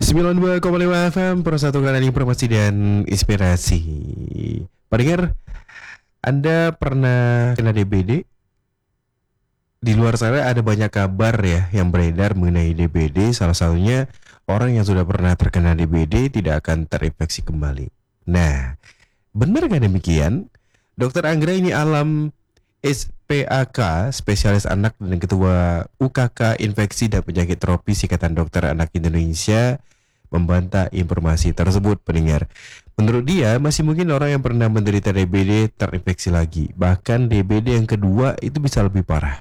92,5 FM Persatuan Informasi dan Inspirasi. Pendengar, Anda pernah kena DBD? Di luar sana ada banyak kabar ya yang beredar mengenai DBD. Salah satunya orang yang sudah pernah terkena DBD tidak akan terinfeksi kembali. Nah, benar nggak demikian? Dokter Anggraini Alam SPAK, spesialis anak dan ketua UKK Infeksi dan Penyakit Tropis Ikatan Dokter Anak Indonesia membantah informasi tersebut, pendengar. Menurut dia, masih mungkin orang yang pernah menderita DBD terinfeksi lagi. Bahkan DBD yang kedua itu bisa lebih parah.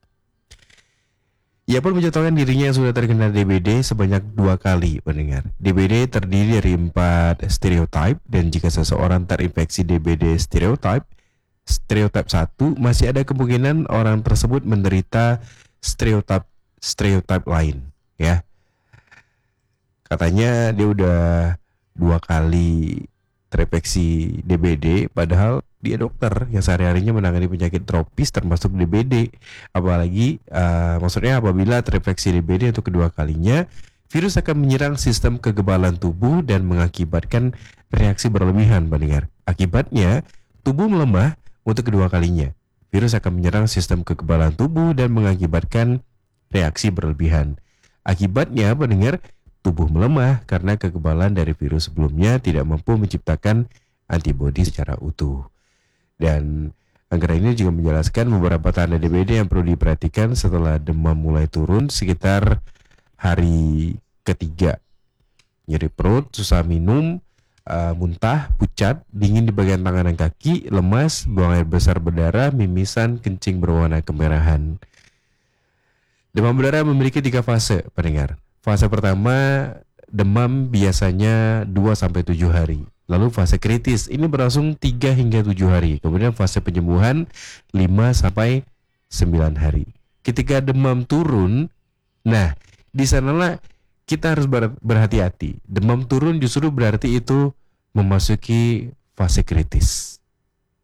Ia pun mencontohkan dirinya yang sudah terkena DBD sebanyak 2 kali, pendengar. DBD terdiri dari 4 stereotip, dan jika seseorang terinfeksi DBD stereotip 1, masih ada kemungkinan orang tersebut menderita stereotip lain, ya. Katanya dia udah 2 kali terinfeksi DBD, padahal dia dokter yang sehari-harinya menangani penyakit tropis termasuk DBD. Apalagi maksudnya apabila terinfeksi DBD untuk kedua kalinya, virus akan menyerang sistem kekebalan tubuh dan mengakibatkan reaksi berlebihan, pendengar. Akibatnya, tubuh melemah untuk kedua kalinya. Virus akan menyerang sistem kekebalan tubuh dan mengakibatkan reaksi berlebihan. Akibatnya, pendengar, tubuh melemah karena kekebalan dari virus sebelumnya tidak mampu menciptakan antibodi secara utuh. Dan Anggraini juga menjelaskan beberapa tanda DBD yang perlu diperhatikan setelah demam mulai turun sekitar hari ketiga. Nyeri perut, susah minum, muntah, pucat, dingin di bagian tangan dan kaki, lemas, buang air besar berdarah, mimisan, kencing berwarna kemerahan. Demam berdarah memiliki 3 fase, pendengar. Fase pertama, demam biasanya 2-7 hari. Lalu fase kritis, ini berlangsung 3 hingga 7 hari. Kemudian fase penyembuhan 5-9 hari. Ketika demam turun, nah di sanalah kita harus berhati-hati. Demam turun justru berarti itu memasuki fase kritis.